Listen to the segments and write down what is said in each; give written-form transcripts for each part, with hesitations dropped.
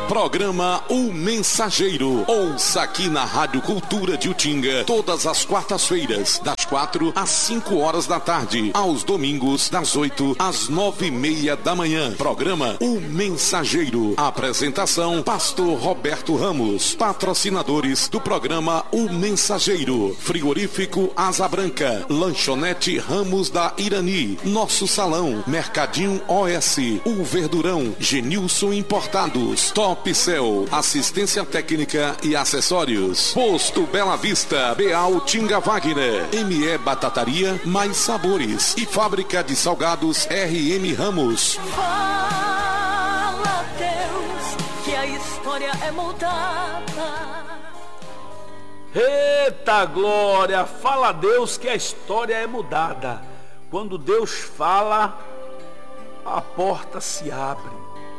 Programa O Mensageiro. Ouça aqui na Rádio Cultura de Utinga, todas as quartas-feiras, das 4 às 5 horas da tarde, aos domingos, das 8 às 9:30 da manhã. Programa O Mensageiro. Apresentação, Pastor Roberto Ramos. Patrocinadores do programa O Mensageiro: Frigorífico Asa Branca, Lanchonete Ramos da Irani, Nosso Salão, Mercadinho OS, O Verdurão, Genilson Importados, Top Cell, assistência técnica e acessórios, Posto Bela Vista, Beal Tinga Wagner, ME Batataria, Mais Sabores e Fábrica de Salgados RM Ramos. Fala, Deus, que a história é mudada. Eita glória! Fala, Deus, que a história é mudada. Quando Deus fala, a porta se abre.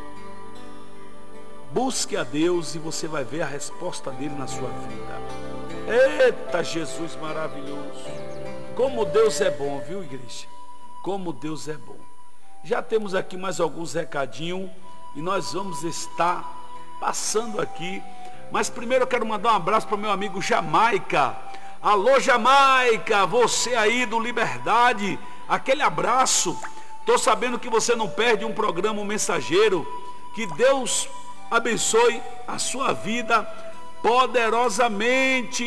Busque a Deus e você vai ver a resposta dele na sua vida. Eita, Jesus maravilhoso! Como Deus é bom, viu, igreja? Como Deus é bom. Já temos aqui mais alguns recadinhos e nós vamos estar passando aqui. Mas primeiro eu quero mandar um abraço para o meu amigo Jamaica. Alô, Jamaica, você aí do Liberdade, aquele abraço. Estou sabendo que você não perde um programa, um mensageiro. Que Deus abençoe a sua vida poderosamente.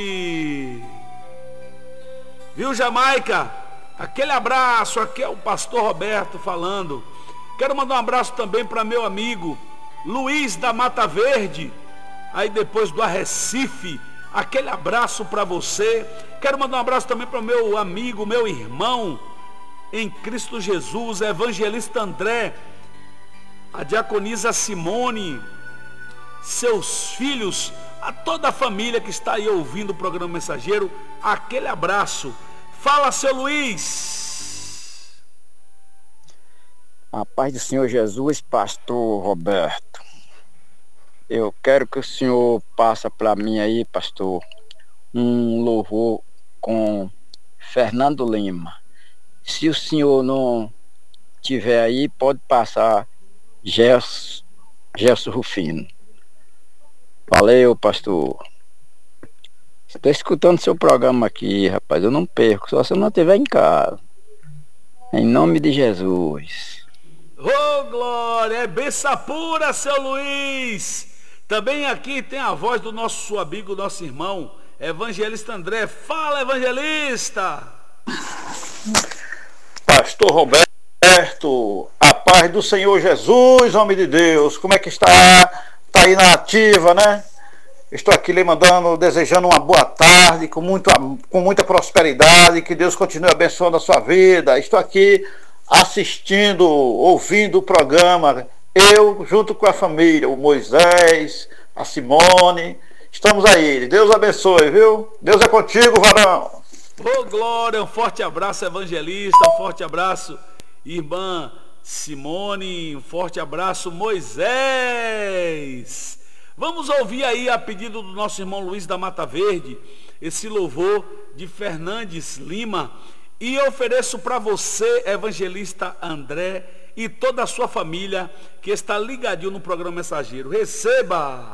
Viu, Jamaica? Aquele abraço. Aqui é o pastor Roberto falando. Quero mandar um abraço também para meu amigo Luiz da Mata Verde, aí depois do Arrecife. Aquele abraço para você. Quero mandar um abraço também para o meu amigo, meu irmão em Cristo Jesus, evangelista André, a diaconisa Simone, seus filhos, a toda a família que está aí ouvindo o programa Mensageiro. Aquele abraço. Fala, seu Luiz. A paz do Senhor Jesus, pastor Roberto. Eu quero que o senhor passe para mim aí, pastor, um louvor com Fernando Lima. Se o senhor não tiver aí, pode passar Gerson Rufino. Valeu, pastor. Estou escutando seu programa aqui, rapaz. Eu não perco, só se eu não estiver em casa. Em nome de Jesus. Ô, glória! É benção pura, seu Luiz. Também aqui tem a voz do nosso amigo, nosso irmão, evangelista André. Fala, evangelista! Pastor Roberto, a paz do Senhor Jesus, homem de Deus. Como é que está? Está aí na ativa, né? Estou aqui lhe mandando, desejando uma boa tarde, com muita prosperidade, que Deus continue abençoando a sua vida. Estou aqui assistindo, ouvindo o programa, eu junto com a família, o Moisés, a Simone, estamos aí. Deus abençoe, viu? Deus é contigo, varão. Ô, glória, um forte abraço, evangelista, um forte abraço, irmã Simone, um forte abraço, Moisés. Vamos ouvir aí, a pedido do nosso irmão Luiz da Mata Verde, esse louvor de Fernandes Lima. E eu ofereço para você, evangelista André, e toda a sua família que está ligadinho no programa Mensageiro. Receba!